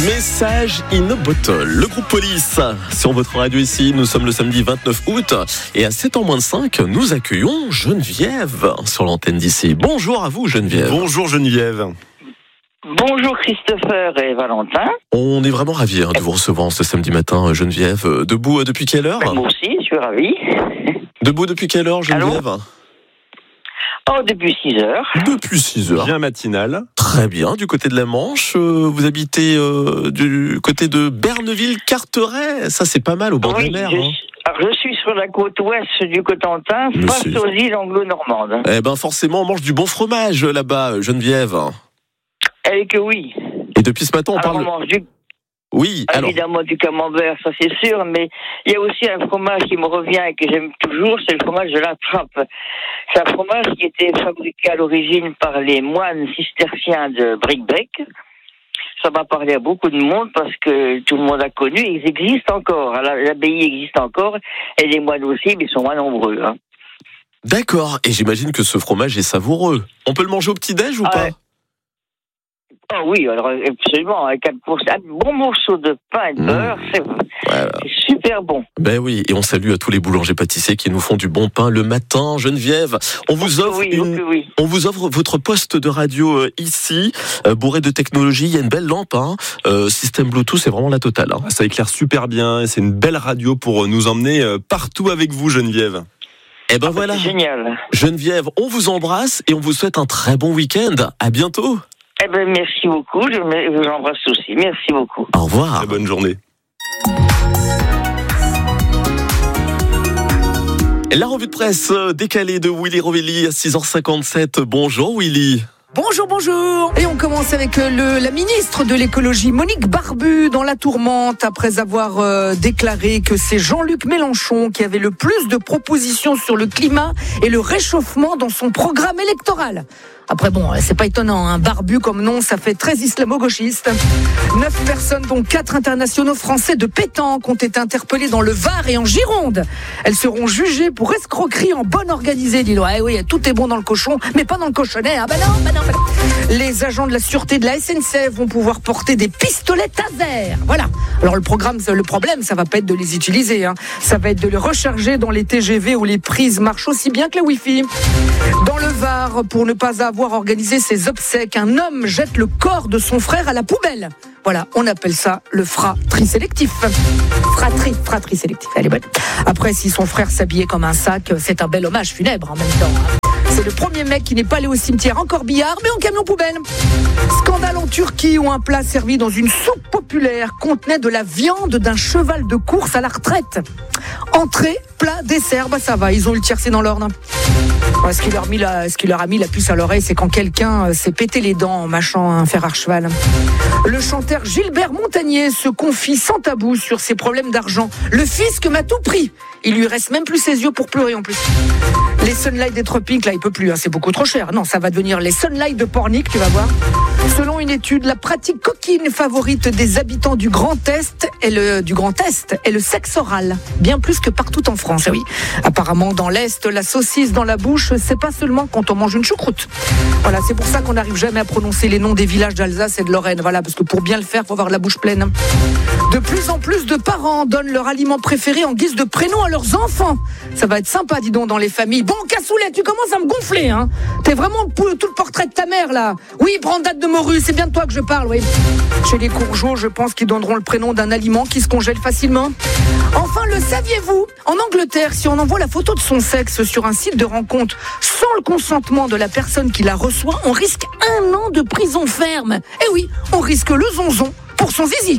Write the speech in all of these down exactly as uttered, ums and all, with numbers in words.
Message in a bottle. Le groupe Police sur votre radio ici. Nous sommes le samedi vingt-neuf août et à sept heures moins cinq, nous accueillons Geneviève sur l'antenne d'ici. Bonjour à vous Geneviève. Bonjour Geneviève. Bonjour Christopher et Valentin. On est vraiment ravis hein, de vous recevoir ce samedi matin Geneviève. Debout depuis quelle heure ? Ben, moi aussi, je suis ravi. Debout depuis quelle heure Geneviève ? Allô ? Oh, depuis six heures. Depuis six heures. Bien matinal. Très bien, du côté de la Manche. Euh, vous habitez euh, du côté de Berneville-Carteret. Ça, c'est pas mal au bord oui, de la mer. Je, hein. alors, je suis sur la côte ouest du Cotentin, Mais face c'est... aux îles anglo-normandes. Eh ben, forcément, on mange du bon fromage là-bas, Geneviève. Eh que oui. Et depuis ce matin, on alors, parle... on mange du... Oui, alors... Évidemment du camembert, ça c'est sûr, mais il y a aussi un fromage qui me revient et que j'aime toujours, c'est le fromage de la Trappe. C'est un fromage qui était fabriqué à l'origine par les moines cisterciens de Bricbec. Ça m'a parlé à beaucoup de monde parce que tout le monde a connu, et ils existent encore. L'abbaye existe encore, et les moines aussi, mais ils sont moins nombreux. Hein. D'accord, et j'imagine que ce fromage est savoureux. On peut le manger au petit-déj ou ah, pas ? ouais. Oh oui, alors absolument, avec un, un bon morceau de pain et de beurre, mmh. c'est, voilà. c'est super bon. Ben oui, et on salue à tous les boulangers-pâtissiers qui nous font du bon pain le matin. Geneviève, on vous offre, oui, une, oui. on vous offre votre poste de radio euh, ici, euh, bourré de technologie. Il y a une belle lampe, hein, euh, système Bluetooth, c'est vraiment la totale. Hein. Ça éclaire super bien, et c'est une belle radio pour nous emmener euh, partout avec vous, Geneviève. Eh ben ah, voilà, c'est génial. Geneviève, on vous embrasse et on vous souhaite un très bon week-end. À bientôt. Eh ben, merci beaucoup, je vous embrasse aussi. Merci beaucoup. Au revoir. Très bonne journée. La revue de presse décalée de Willy Rovelli à six heures cinquante-sept. Bonjour Willy. Bonjour, bonjour. Et on commence avec le, la ministre de l'écologie, Monique Barbu, dans la tourmente, après avoir euh, déclaré que c'est Jean-Luc Mélenchon qui avait le plus de propositions sur le climat et le réchauffement dans son programme électoral. Après bon, c'est pas étonnant, hein. Barbu comme nom, ça fait très islamo-gauchiste. Neuf personnes, dont quatre internationaux français de pétanque, ont été interpellées dans le Var et en Gironde. Elles seront jugées pour escroquerie en bonne organisée. Dis donc, eh oui, tout est bon dans le cochon, mais pas dans le cochonnet. Ah ben non, ben non, ben non. Les agents de la sûreté de la S N C F vont pouvoir porter des pistolets taser. Voilà. Alors le programme, le problème, ça va pas être de les utiliser, hein. Ça va être de les recharger dans les T G V où les prises marchent aussi bien que la Wi-Fi. Dans le Var, pour ne pas avoir avoir organisé ses obsèques, un homme jette le corps de son frère à la poubelle. Voilà, on appelle ça le fratri sélectif. Fratri, fratri sélectif. Allez, bonne. Après, si son frère s'habillait comme un sac, c'est un bel hommage funèbre en même temps. C'est le premier mec qui n'est pas allé au cimetière en corbillard, mais en camion poubelle. Scandale en Turquie où un plat servi dans une soupe populaire contenait de la viande d'un cheval de course à la retraite. Entrée, plat, dessert, bah ça va, ils ont eu le tiercé dans l'ordre. Ouais, ce, qui leur mis la, ce qui leur a mis la puce à l'oreille, c'est quand quelqu'un s'est pété les dents en mâchant un fer à cheval. Le chanteur Gilbert Montagnier se confie sans tabou sur ses problèmes d'argent. Le fisc m'a tout pris. Il lui reste même plus ses yeux pour pleurer en plus. Les Sunlight des tropiques, là, il peut plus, hein, c'est beaucoup trop cher. Non, ça va devenir les Sunlight de Pornic, tu vas voir. Selon une étude, la pratique coquine favorite des habitants du Grand Est est le, du Grand Est est le sexe oral. Bien plus que partout en France, oui. Apparemment, dans l'Est, la saucisse dans la bouche, c'est pas seulement quand on mange une choucroute. Voilà, c'est pour ça qu'on n'arrive jamais à prononcer les noms des villages d'Alsace et de Lorraine. Voilà, parce que pour bien le faire, faut avoir la bouche pleine. De plus en plus de parents donnent leur aliment préféré en guise de prénom à leurs enfants. Ça va être sympa, dis donc, dans les familles. Bon, Cassoulet, tu commences à me gonfler, hein. T'es vraiment tout le portrait de ta mère, là. Oui, Brandade de morue, c'est bien de toi que je parle, oui. Chez les Courgeaux, je pense qu'ils donneront le prénom d'un aliment qui se congèle facilement. Enfin, le saviez-vous ? En Angleterre, si on envoie la photo de son sexe sur un site de rencontre sans le consentement de la personne qui la reçoit, on risque un an de prison ferme. Eh oui, on risque le zonzon pour son zizi.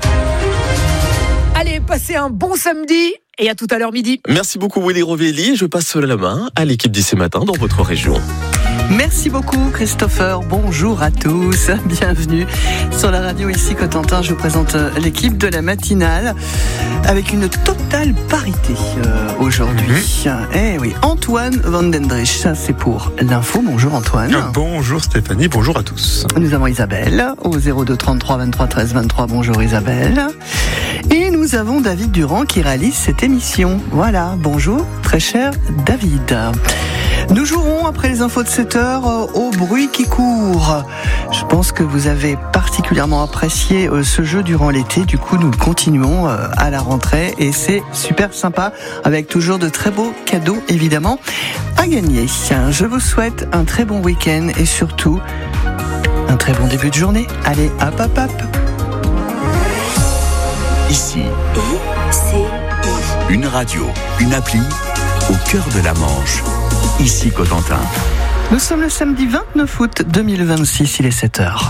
Allez, passez un bon samedi et à tout à l'heure midi. Merci beaucoup Willy Rovelli. Je passe la main à l'équipe d'ici matin dans votre région. Merci beaucoup Christopher, bonjour à tous, bienvenue sur la radio ici Cotentin. Je vous présente l'équipe de la matinale avec une totale parité euh, aujourd'hui. Mmh. Eh oui, Antoine Vandendrich, ça c'est pour l'info. Bonjour Antoine. Bonjour Stéphanie, bonjour à tous. Nous avons Isabelle au zéro deux trente-trois vingt-trois treize vingt-trois. Bonjour Isabelle. Et nous avons David Durand qui réalise cette émission. Voilà, bonjour très cher David. Nous jouerons après les infos de sept heures au bruit qui court. Je pense que vous avez particulièrement apprécié ce jeu durant l'été. Du coup, nous continuons à la rentrée et c'est super sympa avec toujours de très beaux cadeaux évidemment à gagner. Je vous souhaite un très bon week-end et surtout un très bon début de journée. Allez, hop hop hop. Ici, I C I. Une radio, une appli au cœur de la Manche. Ici Cotentin. Nous sommes le samedi vingt-neuf août deux mille vingt-six, il est sept heures.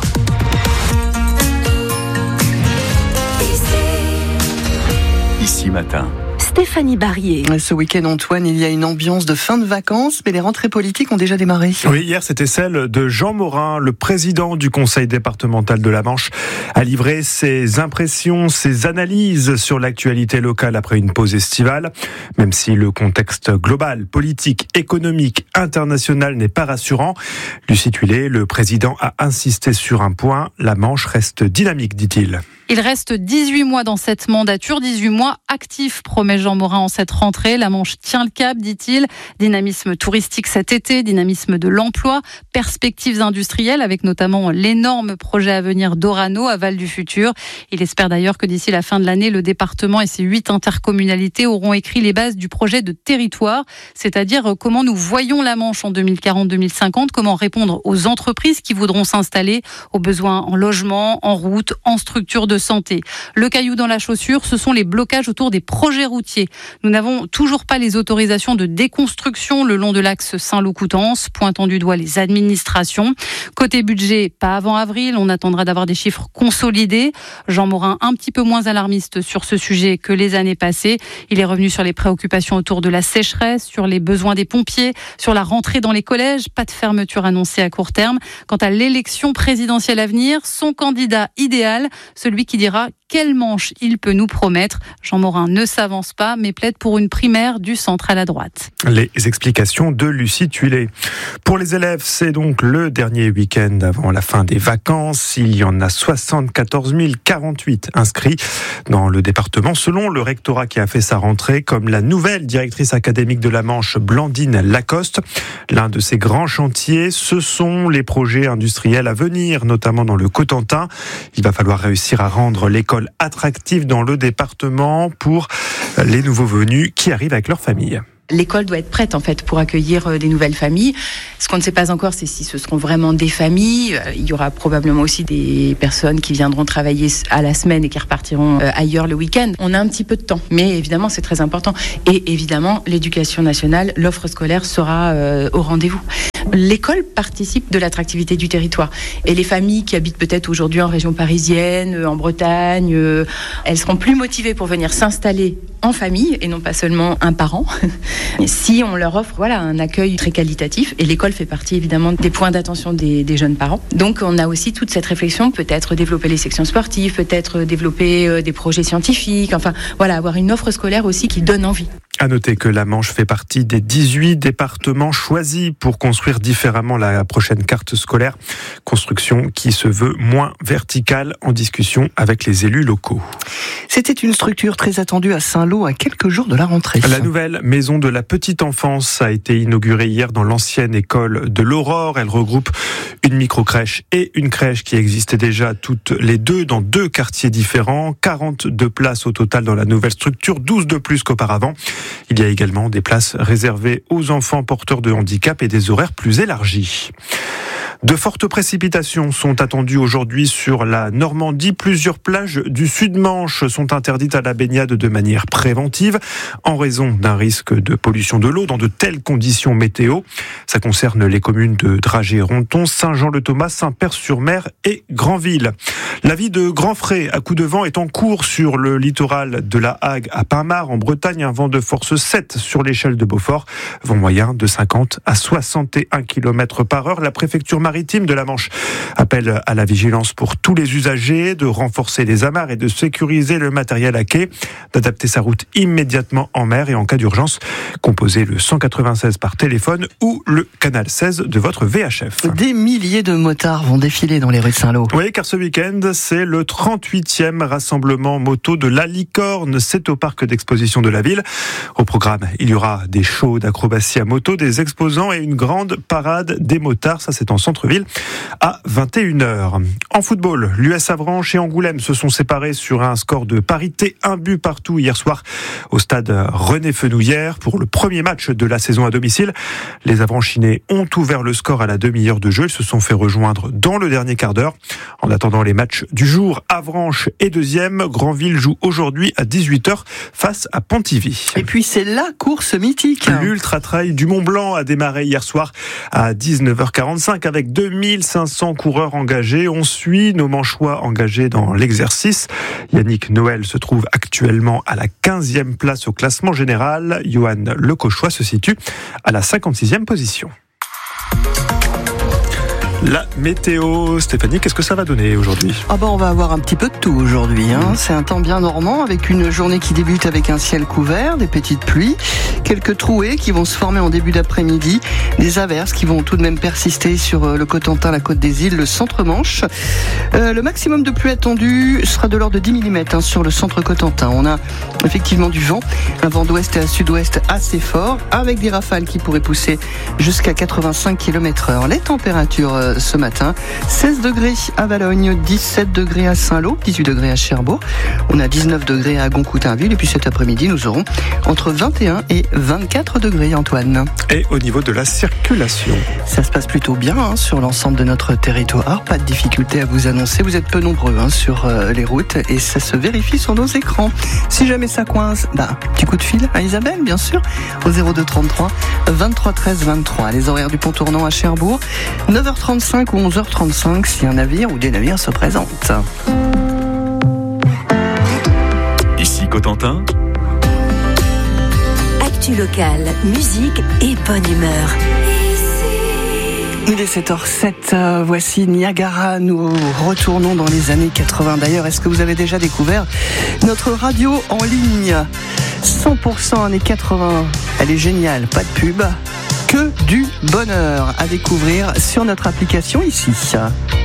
Ici matin. Stéphanie Barrier. Ce week-end, Antoine, il y a une ambiance de fin de vacances, mais les rentrées politiques ont déjà démarré. Oui, hier, c'était celle de Jean Morin, le président du conseil départemental de la Manche, a livré ses impressions, ses analyses sur l'actualité locale après une pause estivale. Même si le contexte global, politique, économique, international n'est pas rassurant, Lucie Thuillet, le président, a insisté sur un point. La Manche reste dynamique, dit-il. Il reste dix-huit mois dans cette mandature, dix-huit mois actifs, promet Jean Morin en cette rentrée. La Manche tient le cap, dit-il. Dynamisme touristique cet été, dynamisme de l'emploi, perspectives industrielles avec notamment l'énorme projet à venir d'Orano, à Val du Futur. Il espère d'ailleurs que d'ici la fin de l'année, le département et ses huit intercommunalités auront écrit les bases du projet de territoire, c'est-à-dire comment nous voyons la Manche en deux mille quarante deux mille cinquante, comment répondre aux entreprises qui voudront s'installer, aux besoins en logement, en route, en structure de santé. Le caillou dans la chaussure, ce sont les blocages autour des projets routiers. Nous n'avons toujours pas les autorisations de déconstruction le long de l'axe Saint-Lô-Coutances, pointant du doigt les administrations. Côté budget, pas avant avril, on attendra d'avoir des chiffres consolidés. Jean Morin, un petit peu moins alarmiste sur ce sujet que les années passées. Il est revenu sur les préoccupations autour de la sécheresse, sur les besoins des pompiers, sur la rentrée dans les collèges, pas de fermeture annoncée à court terme. Quant à l'élection présidentielle à venir, son candidat idéal, celui qui dira quelle Manche il peut nous promettre. Jean Morin ne s'avance pas, mais plaide pour une primaire du centre à la droite. Les explications de Lucie Thuillet. Pour les élèves, c'est donc le dernier week-end avant la fin des vacances. Il y en a soixante-quatorze mille quarante-huit inscrits dans le département, selon le rectorat qui a fait sa rentrée, comme la nouvelle directrice académique de la Manche, Blandine Lacoste. L'un de ses grands chantiers, ce sont les projets industriels à venir, notamment dans le Cotentin. Il va falloir réussir à rendre l'école attractive dans le département pour les nouveaux venus qui arrivent avec leur famille. L'école doit être prête en fait pour accueillir des nouvelles familles. Ce qu'on ne sait pas encore, c'est si ce seront vraiment des familles. Il y aura probablement aussi des personnes qui viendront travailler à la semaine et qui repartiront ailleurs le week-end. On a un petit peu de temps, mais évidemment c'est très important. Et évidemment, l'éducation nationale, l'offre scolaire sera au rendez-vous. L'école participe de l'attractivité du territoire. Et les familles qui habitent peut-être aujourd'hui en région parisienne, en Bretagne, elles seront plus motivées pour venir s'installer en famille et non pas seulement un parent. Si on leur offre voilà, un accueil très qualitatif, et l'école fait partie évidemment des points d'attention des, des jeunes parents. Donc on a aussi toute cette réflexion, peut-être développer les sections sportives, peut-être développer des projets scientifiques, enfin voilà, avoir une offre scolaire aussi qui donne envie. À noter que la Manche fait partie des dix-huit départements choisis pour construire différemment la prochaine carte scolaire. Construction qui se veut moins verticale, en discussion avec les élus locaux. C'était une structure très attendue à Saint-Lô à quelques jours de la rentrée. La nouvelle maison de la petite enfance a été inaugurée hier dans l'ancienne école de l'Aurore. Elle regroupe une micro-crèche et une crèche qui existaient déjà toutes les deux dans deux quartiers différents. quarante-deux places au total dans la nouvelle structure, douze de plus qu'auparavant. Il y a également des places réservées aux enfants porteurs de handicap et des horaires plus élargis. De fortes précipitations sont attendues aujourd'hui sur la Normandie. Plusieurs plages du Sud-Manche sont interdites à la baignade de manière préventive en raison d'un risque de pollution de l'eau dans de telles conditions météo. Ça concerne les communes de Dragé-Ronthon, Saint-Jean-le-Thomas, Saint-Père-sur-Mer et Granville. La vie de Grand-Frais à coup de vent est en cours sur le littoral de la Hague à Pinmar en Bretagne. Un vent de force sept sur l'échelle de Beaufort. Vent moyen de cinquante à soixante et un kilomètres par heure. La préfecture Alpes-Maritimes de la Manche appelle à la vigilance pour tous les usagers, de renforcer les amarres et de sécuriser le matériel à quai, d'adapter sa route immédiatement en mer et en cas d'urgence, composez le cent quatre-vingt-seize par téléphone ou le canal seize de votre V H F. Des milliers de motards vont défiler dans les rues de Saint-Lô. Oui, car ce week-end, c'est le trente-huitième rassemblement moto de la Licorne. C'est au parc d'exposition de la ville. Au programme, il y aura des shows d'acrobatie à moto, des exposants et une grande parade des motards. Ça, c'est en centre-ville à vingt et une heures. En football, l'U S Avranches et Angoulême se sont séparés sur un score de parité, un but partout hier soir au stade René Fenouillère pour le premier match de la saison à domicile. Les Avranchinais ont ouvert le score à la demi-heure de jeu. Ils se sont fait rejoindre dans le dernier quart d'heure. En attendant les matchs du jour, Avranches est deuxième. Granville joue aujourd'hui à dix-huit heures face à Pontivy. Et puis c'est la course mythique. L'Ultra Trail du Mont Blanc a démarré hier soir à dix-neuf heures quarante-cinq avec deux mille cinq cents coureurs engagés. On suit nos Manchois engagés dans l'exercice. Yannick Noël se trouve actuellement à la quinzième place au classement général. Johan Lecauchois se situe à la cinquante-sixième position. La météo, Stéphanie, qu'est-ce que ça va donner aujourd'hui ? Ah bah on va avoir un petit peu de tout aujourd'hui. Hein. C'est un temps bien normand avec une journée qui débute avec un ciel couvert, des petites pluies, quelques trouées qui vont se former en début d'après-midi, des averses qui vont tout de même persister sur le Cotentin, la Côte des Îles, le centre-Manche. Euh, le maximum de pluie attendu sera de l'ordre de dix millimètres hein, sur le centre Cotentin. On a effectivement du vent, un vent d'ouest et à sud-ouest assez fort, avec des rafales qui pourraient pousser jusqu'à quatre-vingt-cinq kilomètres heure. Les températures ce matin, seize degrés à Valognes, dix-sept degrés à Saint-Lô, dix-huit degrés à Cherbourg, on a dix-neuf degrés à Goncoutainville et puis cet après-midi nous aurons entre vingt et un et vingt-quatre degrés, Antoine. Et au niveau de la circulation, ça se passe plutôt bien hein, sur l'ensemble de notre territoire, pas de difficulté à vous annoncer, vous êtes peu nombreux hein, sur euh, les routes et ça se vérifie sur nos écrans. Si jamais ça coince, bah, petit coup de fil à Isabelle bien sûr, au zéro deux trente-trois vingt-trois treize vingt-trois. Les horaires du pont tournant à Cherbourg, neuf heures trente-cinq ou onze heures trente-cinq si un navire ou des navires se présentent. Ici Cotentin. Actu locale, musique et bonne humeur. Il est sept heures sept, euh, voici Niagara, nous retournons dans les années quatre-vingts. D'ailleurs, est-ce que vous avez déjà découvert notre radio en ligne cent pour cent années quatre-vingts, elle est géniale, pas de pub, que du bonheur à découvrir sur notre application ici.